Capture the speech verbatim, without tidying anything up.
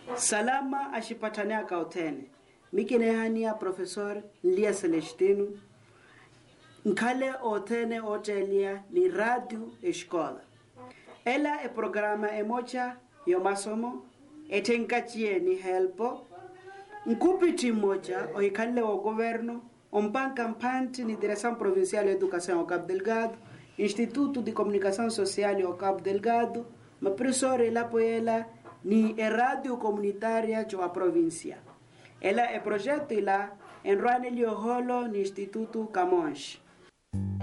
Salama ashipatania kautene. Mikine hania profesor Lia Celestino. Nkale otene otelia ni radio escola. Ela e programa emocha yo masomo etenkachie ni helpo. Nkupiti moja o ikale o governo ompan campanti ni Direção Provincial de Educação ao Cabo Delgado, Instituto de Comunicação Social ao Cabo Delgado, ma professore la poela ni e radio comunitária de a província. Ela é projeto lá em Ruanelio Holo no Instituto Camões.